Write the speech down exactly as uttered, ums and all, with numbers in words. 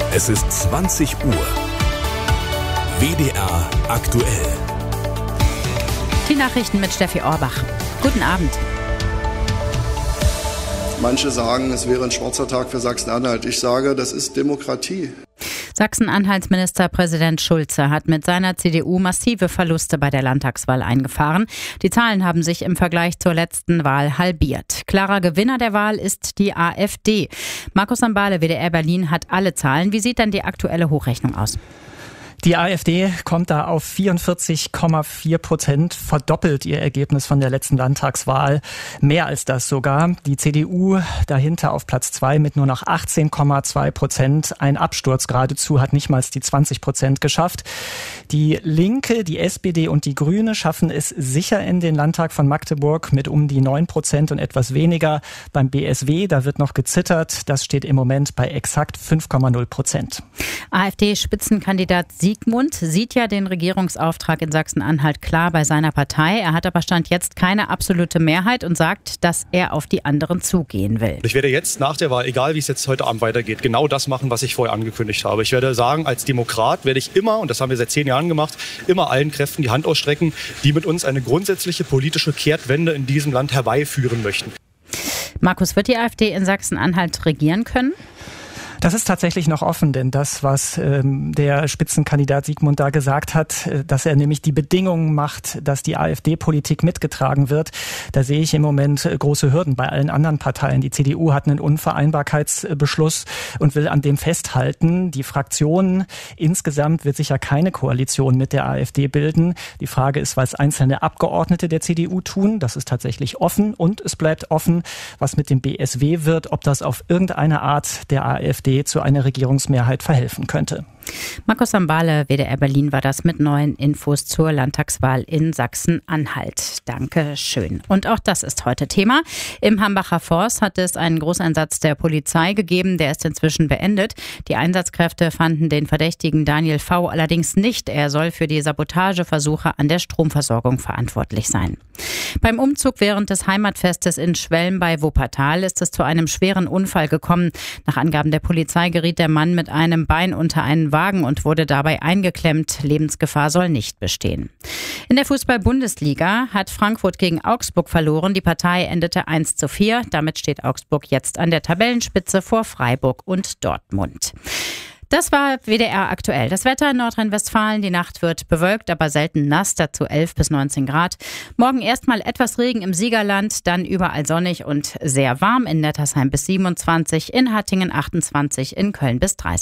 Es ist zwanzig Uhr. W D R aktuell. Die Nachrichten mit Steffi Orbach. Guten Abend. Manche sagen, es wäre ein schwarzer Tag für Sachsen-Anhalt. Ich sage, das ist Demokratie. Sachsen-Anhalts Ministerpräsident Schulze hat mit seiner C D U massive Verluste bei der Landtagswahl eingefahren. Die Zahlen haben sich im Vergleich zur letzten Wahl halbiert. Klarer Gewinner der Wahl ist die AfD. Markus Sambale, W D R Berlin, hat alle Zahlen. Wie sieht denn die aktuelle Hochrechnung aus? Die AfD kommt da auf vierundvierzig Komma vier Prozent, verdoppelt ihr Ergebnis von der letzten Landtagswahl. Mehr als das sogar. Die C D U dahinter auf Platz zwei mit nur noch achtzehn Komma zwei Prozent. Ein Absturz geradezu, hat nicht mal die zwanzig Prozent geschafft. Die Linke, die S P D und die Grüne schaffen es sicher in den Landtag von Magdeburg mit um die neun Prozent und etwas weniger. Beim B S W, da wird noch gezittert. Das steht im Moment bei exakt fünf Komma null Prozent. AfD-Spitzenkandidat Siegmund sieht ja den Regierungsauftrag in Sachsen-Anhalt klar bei seiner Partei. Er hat aber Stand jetzt keine absolute Mehrheit und sagt, dass er auf die anderen zugehen will. Ich werde jetzt nach der Wahl, egal wie es jetzt heute Abend weitergeht, genau das machen, was ich vorher angekündigt habe. Ich werde sagen, als Demokrat werde ich immer, und das haben wir seit zehn Jahren gemacht, immer allen Kräften die Hand ausstrecken, die mit uns eine grundsätzliche politische Kehrtwende in diesem Land herbeiführen möchten. Markus, wird die AfD in Sachsen-Anhalt regieren können? Das ist tatsächlich noch offen, denn das, was ähm, der Spitzenkandidat Siegmund da gesagt hat, äh, dass er nämlich die Bedingungen macht, dass die AfD-Politik mitgetragen wird, da sehe ich im Moment äh, große Hürden bei allen anderen Parteien. Die C D U hat einen Unvereinbarkeitsbeschluss und will an dem festhalten. Die Fraktion insgesamt wird sicher keine Koalition mit der AfD bilden. Die Frage ist, was einzelne Abgeordnete der C D U tun. Das ist tatsächlich offen und es bleibt offen, was mit dem B S W wird, ob das auf irgendeine Art der AfD zu einer Regierungsmehrheit verhelfen könnte. Markus Sambale, W D R Berlin, war das mit neuen Infos zur Landtagswahl in Sachsen-Anhalt. Danke schön. Und auch das ist heute Thema. Im Hambacher Forst hat es einen Großeinsatz der Polizei gegeben. Der ist inzwischen beendet. Die Einsatzkräfte fanden den Verdächtigen Daniel V. allerdings nicht. Er soll für die Sabotageversuche an der Stromversorgung verantwortlich sein. Beim Umzug während des Heimatfestes in Schwelm bei Wuppertal ist es zu einem schweren Unfall gekommen. Nach Angaben der Polizei geriet der Mann mit einem Bein unter einen Wagen und wurde dabei eingeklemmt. Lebensgefahr soll nicht bestehen. In der Fußball-Bundesliga hat Frankfurt gegen Augsburg verloren. Die Partei endete eins zu vier. Damit steht Augsburg jetzt an der Tabellenspitze vor Freiburg und Dortmund. Das war W D R aktuell. Das Wetter in Nordrhein-Westfalen. Die Nacht wird bewölkt, aber selten nass, dazu elf bis neunzehn Grad. Morgen erstmal etwas Regen im Siegerland, dann überall sonnig und sehr warm. In Nettersheim bis siebenundzwanzig, in Hattingen achtundzwanzig, in Köln bis dreißig.